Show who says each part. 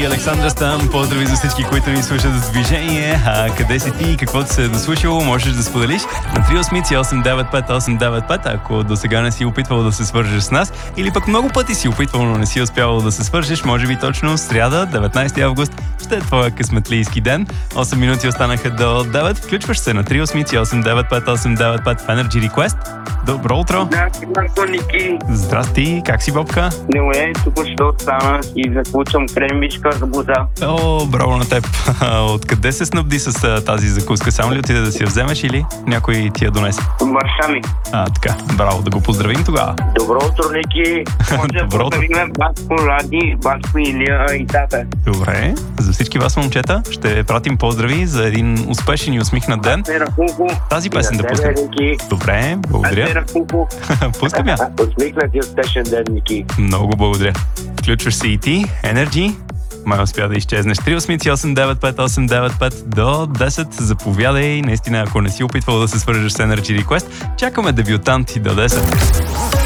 Speaker 1: И Александра Стам, поздрави за всички, които ни слушат в движение. Къде си ти и какво ти се е дослушало, можеш да споделиш на 383-895-895, ако до сега не си опитвал да се свържеш с нас, или пък много пъти си опитвал, но не си успявал да се свържеш, може би точно сряда, 19 август, ще е твоя късметлийски ден. 8 минути останаха до 9. Включваш се на 383-895-895 в Energy Request. Добро утро!
Speaker 2: Здрасти, Марко, Ники.
Speaker 1: Здрасти, как си, Бобка?
Speaker 2: Добре, тук ще остана и закусвам кремвичка за буза.
Speaker 1: О, браво на теб! Откъде се снабди с тази закуска? Само ли отиде да си я вземеш или някой ти я донесе?
Speaker 2: Баща ми.
Speaker 1: Така, браво, да го поздравим тогава.
Speaker 2: Добро утро, Ники. Може да
Speaker 1: Добро утро.
Speaker 2: поздравим Баско, Ради, Баско, Илия и тата.
Speaker 1: Добре, за всички вас, момчета, ще пратим поздрави за един успешен и усмихнат ден. Тази песен да пускам. Добре, благодаря. Пускам я.
Speaker 2: Усмихнат и успешен ден, Ники.
Speaker 1: Много благодаря. Включваш се и ти, Energy. Май успя да изчезнеш. 383-895-895 до 10. Заповядай. Наистина, ако не си опитвал да се свържеш с Energy Request, чакаме дебютанти до 10.